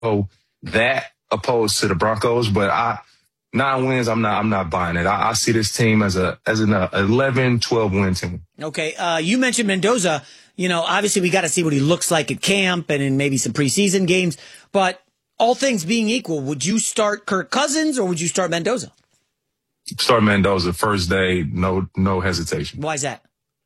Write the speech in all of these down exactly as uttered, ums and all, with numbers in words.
go that opposed to the Broncos, but I nine wins, I'm not I'm not buying it. I, I see this team as a as an uh, eleven, twelve win team. Okay, uh, you mentioned Mendoza. You know, obviously we got to see what he looks like at camp and in maybe some preseason games. But all things being equal, would you start Kirk Cousins or would you start Mendoza? Start Mendoza first day, no no hesitation. Why is that?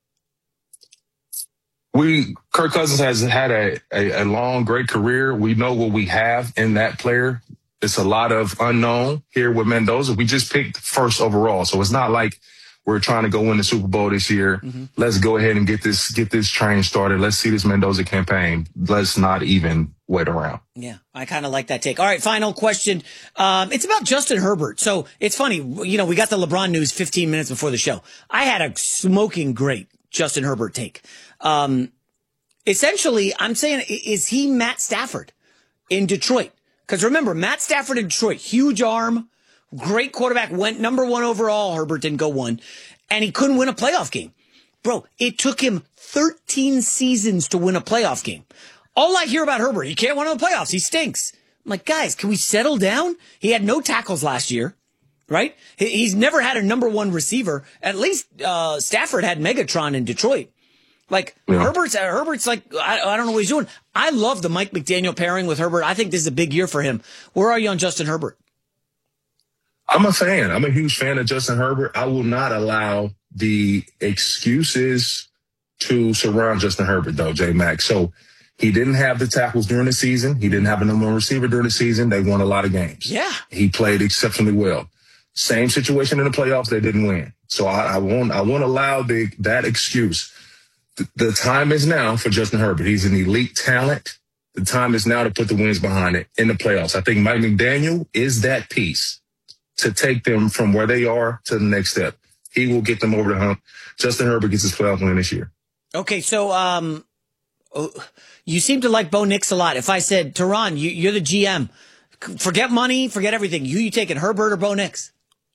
We Kirk Cousins has had a, a, a long, great career. We know what we have in that player. It's a lot of unknown here with Mendoza. We just picked first overall, so it's not like we're trying to go win the Super Bowl this year. Mm-hmm. Let's go ahead and get this get this train started. Let's see this Mendoza campaign. Let's not even wait around. Yeah, I kind of like that take. All right, final question. Um, it's about Justin Herbert. So it's funny, you know, we got the LeBron news fifteen minutes before the show. I had a smoking great Justin Herbert take. Um, essentially, I'm saying, is he Matt Stafford in Detroit? Because remember, Matt Stafford in Detroit, huge arm, great quarterback, went number one overall. Herbert didn't go one, and he couldn't win a playoff game. Bro, it took him thirteen seasons to win a playoff game. All I hear about Herbert, he can't win in the playoffs. He stinks. I'm like, guys, can we settle down? He had no tackles last year, right? He's never had a number one receiver. At least uh, Stafford had Megatron in Detroit. Like, yeah. Herbert's, uh, Herbert's like, I, I don't know what he's doing. I love the Mike McDaniel pairing with Herbert. I think this is a big year for him. Where are you on Justin Herbert? I'm a fan. I'm a huge fan of Justin Herbert. I will not allow the excuses to surround Justin Herbert, though, J-Mac. So he didn't have the tackles during the season. He didn't have a number one receiver during the season. They won a lot of games. Yeah. He played exceptionally well. Same situation in the playoffs. They didn't win. So I, I won't, I won't allow the, that excuse. The time is now for Justin Herbert. He's an elite talent. The time is now to put the wins behind it in the playoffs. I think Mike McDaniel is that piece to take them from where they are to the next step. He will get them over the hump. Justin Herbert gets his playoff win this year. Okay, so um, you seem to like Bo Nix a lot. If I said, Tehran, you, you're the G M, forget money, forget everything. Who you taking, Herbert or Bo Nix?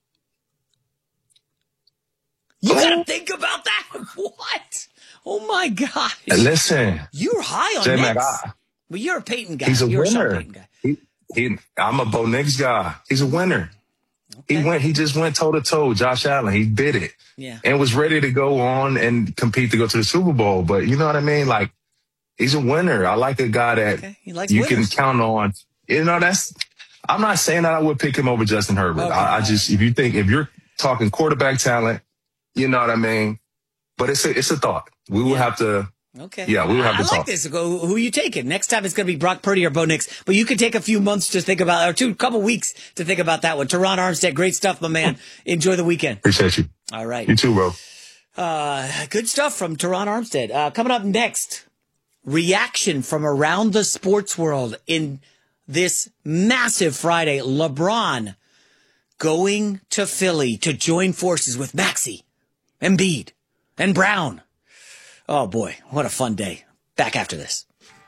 You got to think about that. What? Oh, my gosh. Listen. You're high on J-Mac, Nix. I, well, you're a Peyton guy. He's a you're winner. A Peyton guy. He, he, I'm a Bo Nix guy. He's a winner. Okay. He went. He just went toe-to-toe. Josh Allen. He did it. Yeah. And was ready to go on and compete to go to the Super Bowl. But you know what I mean? Like, he's a winner. I like a guy that okay. he likes you winners. can count on. You know, that's – I'm not saying that I would pick him over Justin Herbert. Okay. I, I just – if you think – if you're talking quarterback talent, you know what I mean? But it's a, it's a thought. We will yeah. have to, okay. yeah, we will have I to like talk. this. Go, who you taking? Next time it's going to be Brock Purdy or Bo Nix, but you can take a few months to think about, or two, couple weeks to think about that one. Tehran Armstead, great stuff, my man. Enjoy the weekend. Appreciate you. All right. You too, bro. Uh, good stuff from Tehran Armstead. Uh, coming up next, reaction from around the sports world in this massive Friday. LeBron going to Philly to join forces with Maxey, Embiid, and Brown. Oh, boy, what a fun day. Back after this.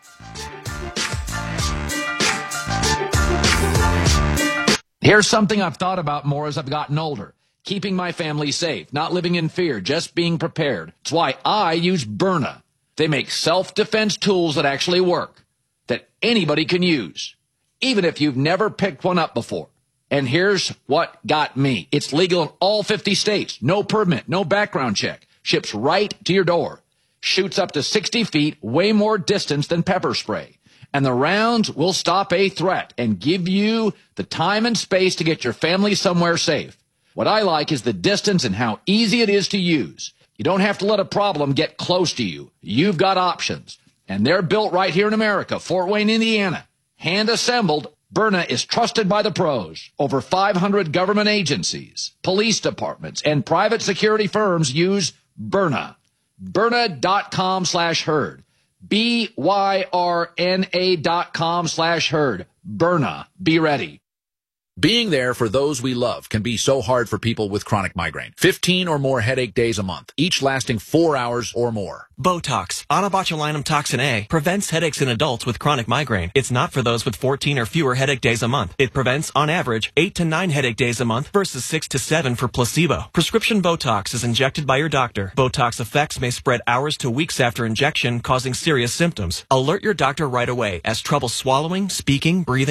Here's something I've thought about more as I've gotten older. Keeping my family safe, not living in fear, just being prepared. It's why I use Byrna. They make self-defense tools that actually work, that anybody can use, even if you've never picked one up before. And here's what got me. It's legal in all fifty states. No permit, no background check. Ships right to your door. Shoots up to sixty feet, way more distance than pepper spray. And the rounds will stop a threat and give you the time and space to get your family somewhere safe. What I like is the distance and how easy it is to use. You don't have to let a problem get close to you. You've got options. And they're built right here in America, Fort Wayne, Indiana. Hand assembled, Byrna is trusted by the pros. Over five hundred government agencies, police departments, and private security firms use Byrna. Byrna.com slash herd. B Y R N A dot com slash herd. Byrna. Be ready. Being there for those we love can be so hard for people with chronic migraine. fifteen or more headache days a month, each lasting four hours or more. Botox, onabotulinum toxin A, prevents headaches in adults with chronic migraine. It's not for those with fourteen or fewer headache days a month. It prevents, on average, eight to nine headache days a month versus six to seven for placebo. Prescription Botox is injected by your doctor. Botox effects may spread hours to weeks after injection, causing serious symptoms. Alert your doctor right away, as trouble swallowing, speaking, breathing,